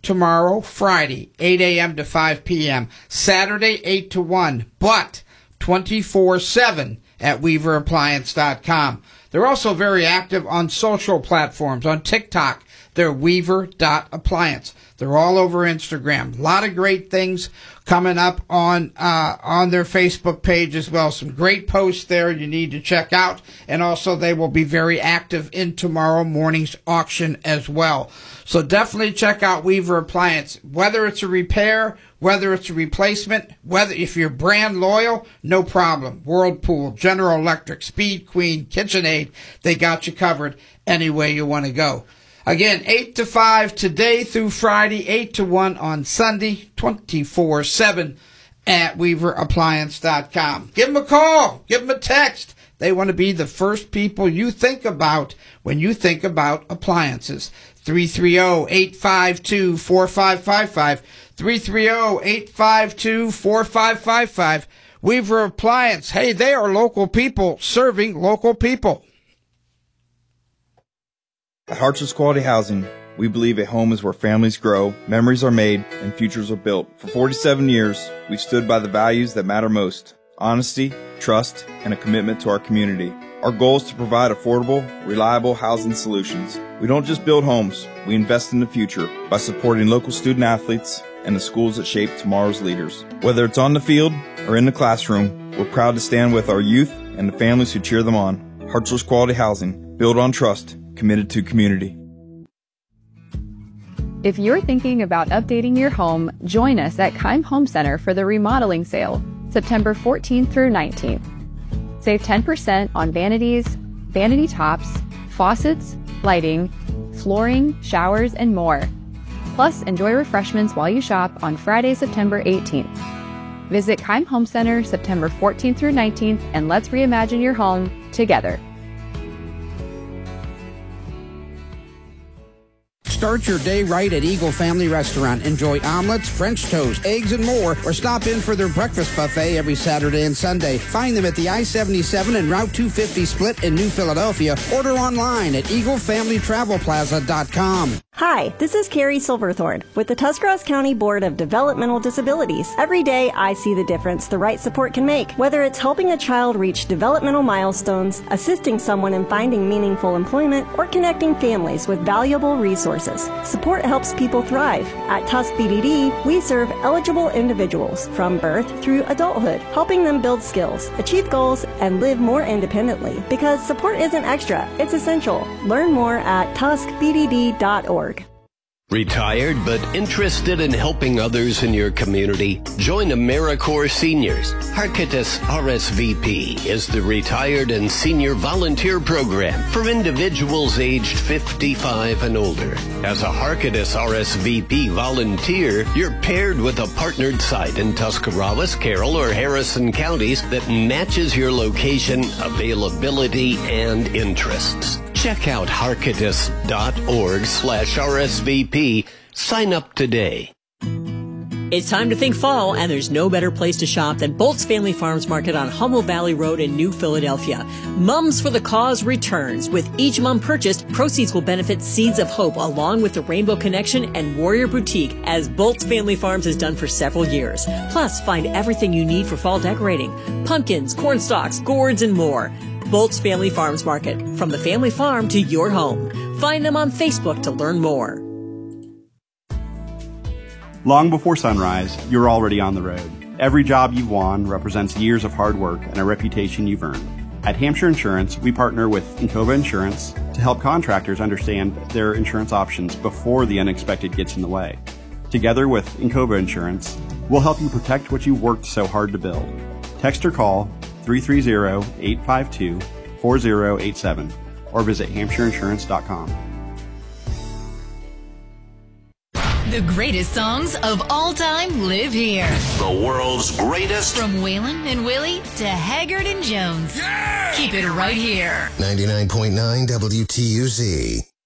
tomorrow, Friday, 8 a.m. to 5 p.m., Saturday, 8 to 1, but 24/7 at WeaverAppliance.com. They're also very active on social platforms. On TikTok, they're Weaver.appliance. They're all over Instagram. A lot of great things coming up on their Facebook page as well. Some great posts there you need to check out. And also they will be very active in tomorrow morning's auction as well. So definitely check out Weaver Appliance. Whether it's a repair, whether it's a replacement, whether if you're brand loyal, no problem. Whirlpool, General Electric, Speed Queen, KitchenAid, they got you covered any way you want to go. Again, 8 to 5 today through Friday, 8 to 1 on Sunday, 24/7 at WeaverAppliance.com. Give them a call. Give them a text. They want to be the first people you think about when you think about appliances. 330-852-4555. 330-852-4555. Weaver Appliance. Hey, they are local people serving local people. At Harts's Quality Housing, we believe a home is where families grow, memories are made, and futures are built. For 47 years, we've stood by the values that matter most: honesty, trust, and a commitment to our community. Our goal is to provide affordable, reliable housing solutions. We don't just build homes, we invest in the future by supporting local student athletes and the schools that shape tomorrow's leaders. Whether it's on the field or in the classroom, we're proud to stand with our youth and the families who cheer them on. Hartzler's Quality Housing, built on trust, committed to community. If you're thinking about updating your home, join us at Keim Home Center for the remodeling sale, September 14th through 19th. Save 10% on vanities, vanity tops, faucets, lighting, flooring, showers, and more. Plus, enjoy refreshments while you shop on Friday, September 18th. Visit Keim Home Center September 14th through 19th, and let's reimagine your home together. Start your day right at Eagle Family Restaurant. Enjoy omelets, French toast, eggs, and more, or stop in for their breakfast buffet every Saturday and Sunday. Find them at the I-77 and Route 250 split in New Philadelphia. Order online at EagleFamilyTravelPlaza.com. Hi, this is Carrie Silverthorne with the Tuscarawas County Board of Developmental Disabilities. Every day I see the difference the right support can make, whether it's helping a child reach developmental milestones, assisting someone in finding meaningful employment, or connecting families with valuable resources. Support helps people thrive. At Tusk BDD, we serve eligible individuals from birth through adulthood, helping them build skills, achieve goals, and live more independently. Because support isn't extra, it's essential. Learn more at tuskbdd.org. Retired but interested in helping others in your community? Join AmeriCorps Seniors. Harkitas RSVP is the Retired and Senior Volunteer Program for individuals aged 55 and older. As a Harkitas RSVP volunteer, you're paired with a partnered site in Tuscarawas, Carroll, or Harrison counties that matches your location, availability, and interests. Check out harkitas.org/RSVP. Sign up today. It's time to think fall, and there's no better place to shop than Bolt's Family Farms Market on Hummel Valley Road in New Philadelphia. Mums for the Cause returns. With each mum purchased, proceeds will benefit Seeds of Hope, along with the Rainbow Connection and Warrior Boutique, as Bolt's Family Farms has done for several years. Plus, find everything you need for fall decorating: pumpkins, corn stalks, gourds, and more. Bolt's Family Farms Market, from the family farm to your home. Find them on Facebook to learn more. Long before sunrise, you're already on the road. Every job you've won represents years of hard work and a reputation you've earned. At Hampshire Insurance, we partner with Encova Insurance to help contractors understand their insurance options before the unexpected gets in the way. Together with Encova Insurance, we'll help you protect what you worked so hard to build. Text or call 330-852-4087 or visit hampshireinsurance.com. The greatest songs of all time live here. The world's greatest. From Waylon and Willie to Haggard and Jones. Yeah! Keep it right here. 99.9 WTUZ.